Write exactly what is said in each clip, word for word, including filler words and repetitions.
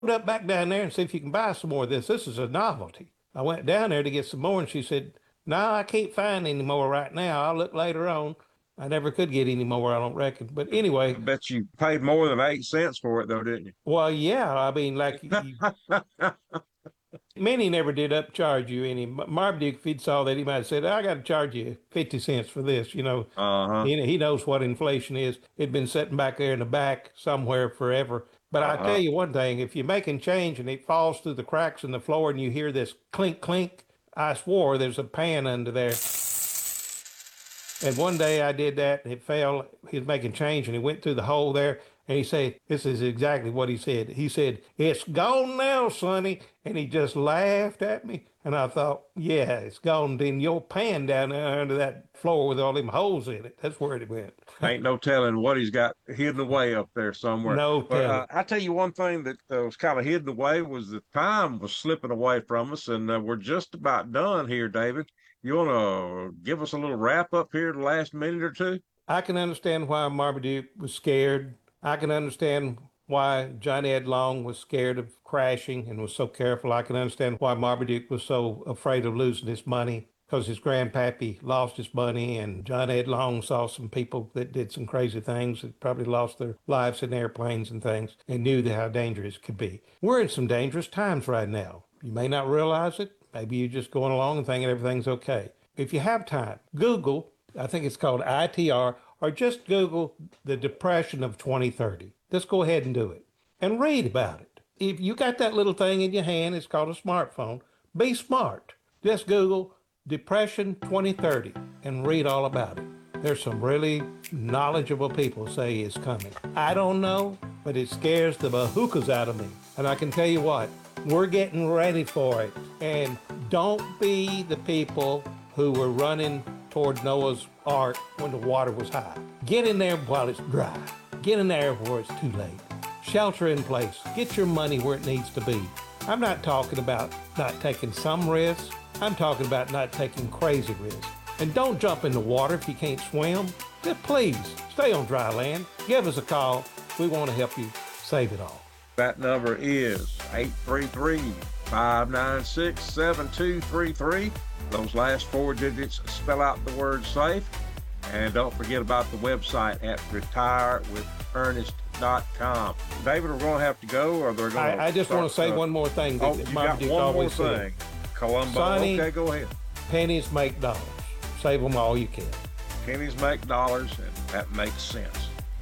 up back down there and see if you can buy some more of this. This is a novelty. I went down there to get some more, and she said, no, I can't find any more right now. I'll look later on. I never could get any more, I don't reckon. But I anyway, bet you paid more than eight cents for it, though, didn't well, yeah, I mean, like you, you? Minnie never did upcharge you any. Marmaduke, if he'd saw that, he might have said, I got to charge you fifty cents for this. You know, Uh-huh. he, he knows what inflation is. It'd been sitting back there in the back somewhere forever. But I tell Uh-huh. you one thing, if you're making change and it falls through the cracks in the floor and you hear this clink, clink, I swore there's a pan under there. And one day I did that and it fell. He was making change and he went through the hole there. And he said, this is exactly what he said. He said, it's gone now, Sonny. And he just laughed at me. And I thought, yeah, it's gone in your pan down there under that floor with all them holes in it. That's where it went. Ain't no telling what he's got hidden away up there somewhere. No But telling. uh, I tell you one thing that uh, was kind of hidden away was the time was slipping away from us, and uh, we're just about done here, David. You want to give us a little wrap up here the last minute or two? I can understand why Marmaduke was scared. I can understand why Johnny Ed Long was scared of crashing and was so careful. I can understand why Marmaduke was so afraid of losing his money because his grandpappy lost his money, and John Ed Long saw some people that did some crazy things that probably lost their lives in airplanes and things and knew how dangerous it could be. We're in some dangerous times right now. You may not realize it. Maybe you're just going along and thinking everything's okay. If you have time, Google, I think it's called I T R, or just Google the Depression of twenty thirty. Just go ahead and do it and read about it. If you got that little thing in your hand, it's called a smartphone. Be smart. Just Google Depression twenty thirty and read all about it. There's some really knowledgeable people say it's coming. I don't know, but it scares the bahookas out of me. And I can tell you what, we're getting ready for it. And don't be the people who were running toward Noah's Ark when the water was high. Get in there while it's dry. Get in there where it's too late. Shelter in place. Get your money where it needs to be. I'm not talking about not taking some risks. I'm talking about not taking crazy risks. And don't jump in the water if you can't swim. Just please stay on dry land. Give us a call. We want to help you save it all. That number is eight three three, five nine six, seven two three three. Those last four digits spell out the word SAFE. And don't forget about the website at retire with ernest dot com. David, we're going to have to go, or they're going to I, I just want to say uh, one more thing. That Oh, that you Mama got Duke one more always thing. said. Columbo. Sonny, Okay, go ahead. Pennies make dollars. Save them all you can. Pennies make dollars, and that makes sense.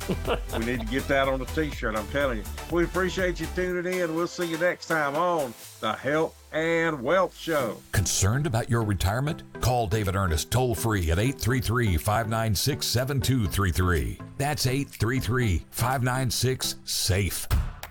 We need to get that on a t-shirt, I'm telling you. We appreciate you tuning in. We'll see you next time on the Health and Wealth Show. Concerned about your retirement? Call David Ernest toll free at eight three three, five nine six, seven two three three. That's eight three three, five nine six, SAFE.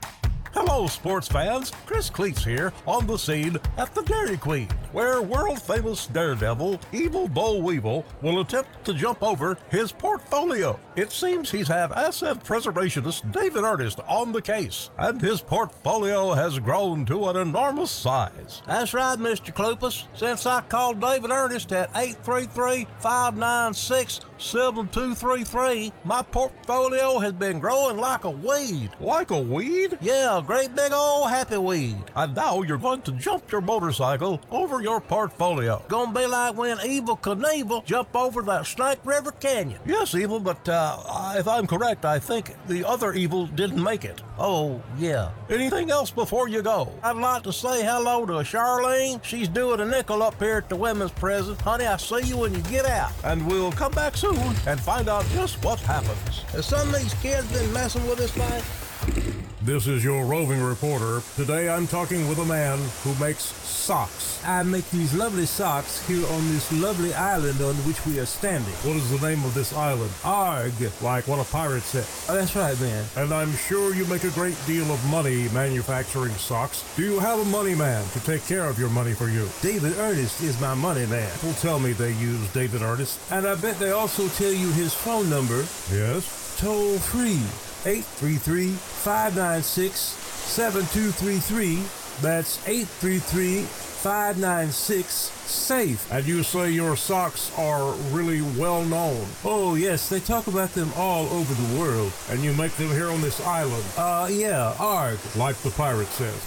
Hello, sports fans. Chris Cleats here on the scene at the Dairy Queen, where world-famous daredevil Evil Bo Weevil will attempt to jump over his portfolio. It seems he's had asset preservationist David Ernest on the case, and his portfolio has grown to an enormous size. That's right, Mister Klupus. Since I called David Ernest at eight three three, five nine six, seven two three three, my portfolio has been growing like a weed. Like a weed? Yeah, a great big old happy weed. And now you're going to jump your motorcycle over your portfolio. Gonna be like when Evil Knievel jumped over that Snake River Canyon. Yes, Evil, but uh, if I'm correct, I think the other Evil didn't make it. Oh, yeah. Anything else before you go? I'd like to say hello to Charlene. She's doing a nickel up here at the women's prison. Honey, I'll see you when you get out. And we'll come back soon and find out just what happens. Has some of these kids been messing with this thing? This is your roving reporter. Today I'm talking with a man who makes socks. I make these lovely socks here on this lovely island on which we are standing. What is the name of this island? Arg. Like what a pirate said. Oh, that's right, man. And I'm sure you make a great deal of money manufacturing socks. Do you have a money man to take care of your money for you? David Ernest is my money man. People tell me they use David Ernest. And I bet they also tell you his phone number. Yes? Toll free. eight three three, five nine six, seven two three three. That's eight three three, five nine six, SAFE. And you say your socks are really well known, Oh, yes, they talk about them all over the world. and you make them here on this island, Uh, yeah, arg. like the pirate says.